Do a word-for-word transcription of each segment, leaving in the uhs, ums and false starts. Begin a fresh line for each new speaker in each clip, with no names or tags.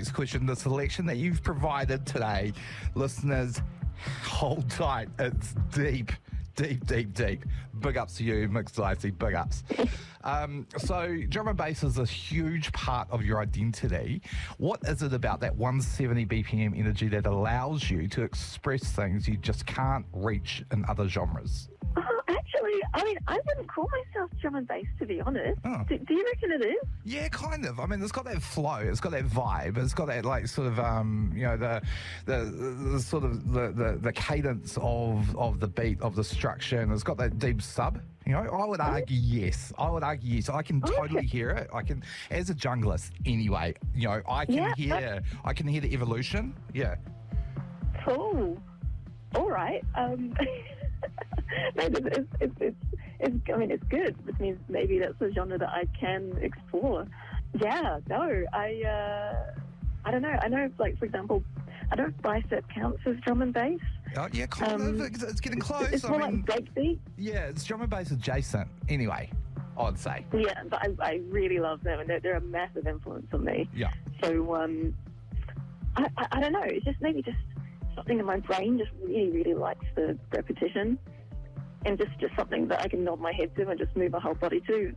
next question. The selection that you've provided today, listeners, hold tight. It's deep, deep, deep, deep. Big ups to you, Mick Dicey, big ups. Um, so drum and bass is a huge part of your identity. What is it about that one seventy B P M energy that allows you to express things you just can't reach in other genres?
Oh, actually, I mean, I wouldn't call myself drum and bass, to be honest.
Oh.
Do, do you reckon it is?
Yeah, kind of. I mean, it's got that flow. It's got that vibe. It's got that, like, sort of, um, you know, the the, the sort of the, the, the cadence of, of the beat, of the structure, and it's got that deep sub. You know, I would argue yes. I would argue yes. I can totally
Okay.
hear it. I can, as a junglist, anyway. You know, I can
Yeah,
hear. I can hear the evolution. Yeah.
Cool. All right. Um, maybe it's, it's, it's, it's, it's, I mean, it's good. This means maybe that's a genre that I can explore. Yeah, no, I, uh, I don't know. I know, like, for example, I don't know if bicep counts as drum and bass.
Oh, yeah, kind
Um,
of. It's, it's getting close.
It's
I
more
mean,
like breakbeat.
yeah, it's drum and bass adjacent. Anyway, I'd say.
Yeah, but I, I really love them, and they're, they're a massive influence on me.
Yeah.
So, um, I, I, I don't know. It's just maybe just something in my brain just really, really likes the repetition, and just, just something that I can nod my head to and just move my whole body to,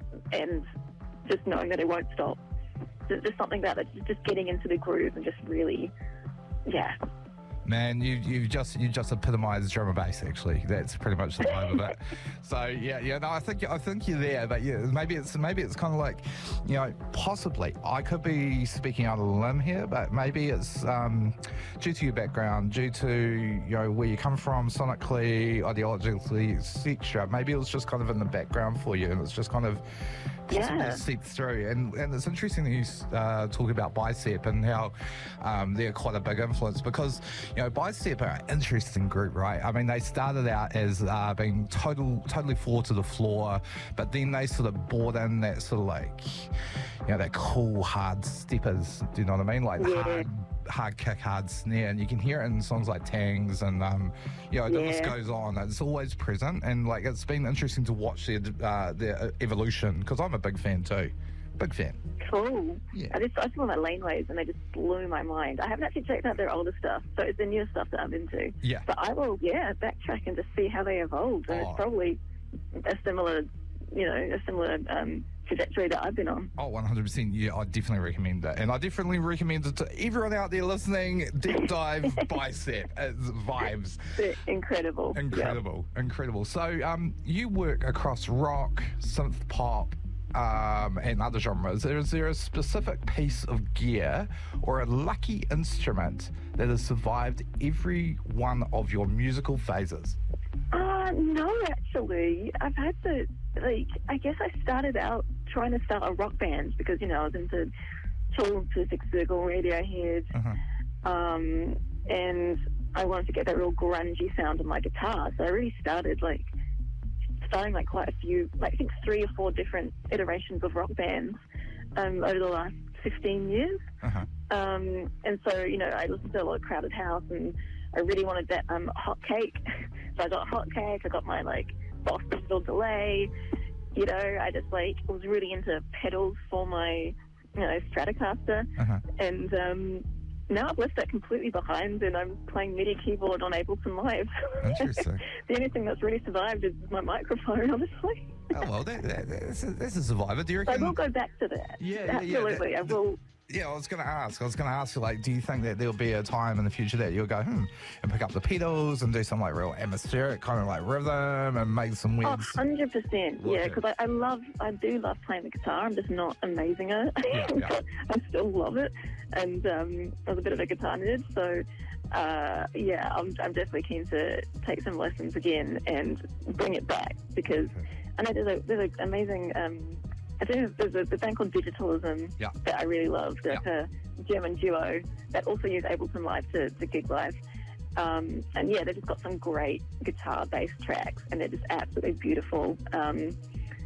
and just knowing that it won't stop. There's just something about it, just getting into the groove and just really, yeah.
Man, you you just you just epitomised drum and bass. Actually, that's pretty much the vibe of it. So yeah, yeah. No, I think I think you're there, but yeah, maybe it's maybe it's kind of like, you know, possibly I could be speaking out of a limb here, but maybe it's um, due to your background, due to, you know, where you come from, sonically, ideologically, et cetera. Maybe it was just kind of in the background for you, and it's just kind of possibly
Yeah.
seeped through. And and it's interesting that you uh, talk about Bicep and how um, they're quite a big influence, because, you know, Bicep are an interesting group, right? I mean, they started out as uh, being total, totally floor to the floor, but then they sort of brought in that sort of like, you know, that cool hard steppers. Do you know what I mean? Like
Yeah.
hard, hard kick, hard snare, and you can hear it in songs like Tangs, and um, you know, the list
Yeah.
goes on. It's always present, and like it's been interesting to watch their uh, their evolution, because I'm a big fan too, big fan.
Cool.
Yeah.
I just I saw my laneways and they just blew my mind. I haven't actually checked out their older stuff, so it's the newer stuff that I'm into.
Yeah.
But I will, yeah, backtrack and just see how they evolved, and
Oh.
it's probably a similar, you know, a similar um, trajectory that I've been on.
Oh, one hundred percent. Yeah, I definitely recommend that. And I definitely recommend it to everyone out there listening. Deep Dive Bicep. It's vibes.
They're incredible. Yeah.
Incredible. Incredible. So um, you work across rock, synth pop, um, and other genres. Is there a specific piece of gear or a lucky instrument that has survived every one of your musical phases?
Uh, no, actually. I've had to, like, I guess I started out trying to start a rock band because, you know, I was into Tool, Perfect Circle, Radiohead,
Uh-huh.
um, and I wanted to get that real grungy sound on my guitar. So I really started, like, starting, like, quite a few, like, I think three or four different iterations of rock bands um, over the last fifteen years.
Uh-huh.
Um, and so, you know, I listened to a lot of Crowded House, and I really wanted that um, Hot Cake. So I got Hot Cake, I got my, like, Boss Digital Delay. You know, I just, like, was really into pedals for my, you know, Stratocaster.
Uh-huh.
And um, now I've left that completely behind, and I'm playing MIDI keyboard on Ableton Live.
Interesting.
The only thing that's really survived is my microphone, honestly.
Oh, well, that, that, that's, a, that's a survivor. Do you
I
reckon?
will go back to that.
Yeah, yeah, yeah,
Absolutely,
that-
I will.
Yeah, I was going to ask. I was going to ask you, like, do you think that there'll be a time in the future that you'll go, hmm, and pick up the pedals and do some, like, real atmospheric kind of, like, rhythm and make some
Oh,
weird...
one hundred percent. Yeah,
Okay.
because I, I love, I do love playing the guitar. I'm just not amazing at it.
Yeah, yeah.
But I still love it. And um, I was a bit of a guitar nerd. So, uh, yeah, I'm, I'm definitely keen to take some lessons again and bring it back because I know there's, a, there's an amazing, um, I think there's a, a band called Digitalism
Yeah.
that I really love. They're a German duo that also use Ableton Live to, to gig live. Um, and yeah, they've just got some great guitar-based tracks, and they're just absolutely beautiful. Um,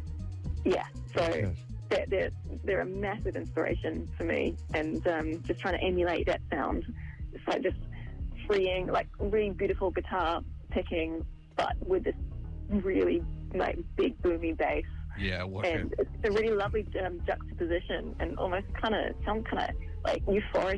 yeah, so
Yes.
they're, they're they're a massive inspiration for me, and um, just trying to emulate that sound. It's like just freeing, like really beautiful guitar picking, but with this really like big boomy bass.
Yeah, what
And it's a really lovely um, juxtaposition, and almost kind of sounds kind of like euphoric